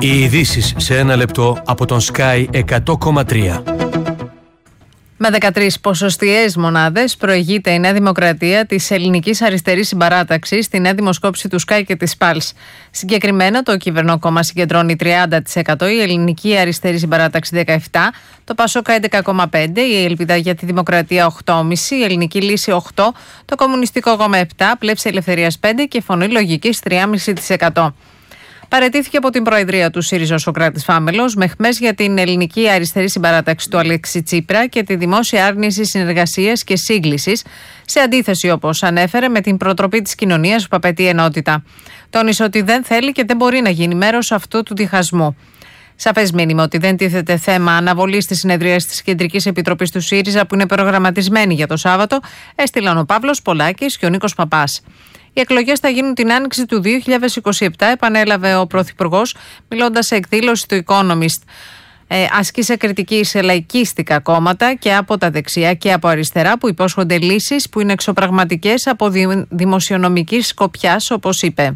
Οι ειδήσεις σε ένα λεπτό από τον Sky 100,3. Με 13 ποσοστιαίες μονάδες προηγείται η Νέα Δημοκρατία της Ελληνικής Αριστερής Συμπαράταξης στη νέα δημοσκόπηση του Sky και της Pulse. Συγκεκριμένα, το κυβερνό συγκεντρώνει 30%, η Ελληνική Αριστερή Συμπαράταξη 17%, το Πασόκ 11,5%, η Ελπίδα για τη Δημοκρατία 8,5%, η Ελληνική Λύση 8%, το Κομμουνιστικό Κόμμα 7%, Πλεύση Ελευθερίας 5% και Φωνή Λογικής 3,5%. Παραιτήθηκε από την Προεδρία του ΣΥΡΙΖΑ ο Σωκράτης Φάμελος με χμές για την Ελληνική Αριστερή Συμπαράταξη του Αλέξη Τσίπρα και τη δημόσια άρνηση συνεργασίας και σύγκλησης, σε αντίθεση, όπως ανέφερε, με την προτροπή της κοινωνίας που απαιτεί ενότητα. Τόνισε ότι δεν θέλει και δεν μπορεί να γίνει μέρος αυτού του διχασμού. Σαφές μήνυμα ότι δεν τίθεται θέμα αναβολής της συνεδρίας της Κεντρικής Επιτροπής του ΣΥΡΙΖΑ που είναι προγραμματισμένη για το Σάββατο, έστειλαν ο Παύλος Πολάκης και ο Νίκος Παπάς. Οι εκλογές θα γίνουν την άνοιξη του 2027, επανέλαβε ο Πρωθυπουργός, μιλώντας σε εκδήλωση του Economist. Ασκήσε κριτική σε λαϊκίστικα κόμματα και από τα δεξιά και από αριστερά που υπόσχονται λύσεις που είναι εξωπραγματικές από δημοσιονομικής σκοπιάς, όπως είπε.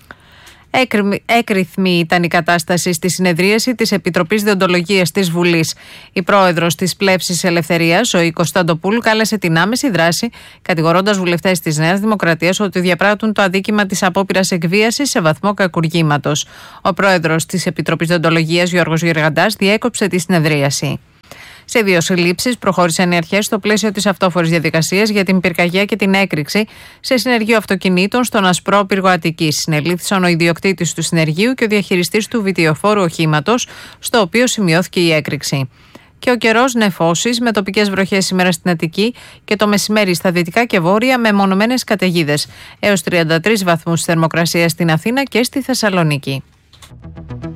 Έκρηθμη ήταν η κατάσταση στη συνεδρίαση της Επιτροπής Δεοντολογίας της Βουλής. Η πρόεδρος της Πλεύσης Ελευθερίας, Ζωή Κωνσταντοπούλου, κάλεσε την άμεση δράση, κατηγορώντας βουλευτές της Νέας Δημοκρατίας ότι διαπράττουν το αδίκημα της απόπειρας εκβίασης σε βαθμό κακουργήματος. Ο πρόεδρος της Επιτροπής Δεοντολογίας, Γιώργος Γεργαντάς, διέκοψε τη συνεδρίαση. Σε 2 συλλήψεις προχώρησαν οι αρχές στο πλαίσιο της αυτόφορης διαδικασίας για την πυρκαγιά και την έκρηξη σε συνεργείο αυτοκινήτων στον Ασπρό Πύργο Αττικής. Συνελήφθησαν ο ιδιοκτήτης του συνεργείου και ο διαχειριστής του βιτιοφόρου οχήματος, στο οποίο σημειώθηκε η έκρηξη. Και ο καιρός νεφώσεις με τοπικές βροχές σήμερα στην Αττική και το μεσημέρι στα δυτικά και βόρεια με μονομένες καταιγίδες. Έως 33 βαθμούς θερμοκρασία στην Αθήνα και στη Θεσσαλονίκη.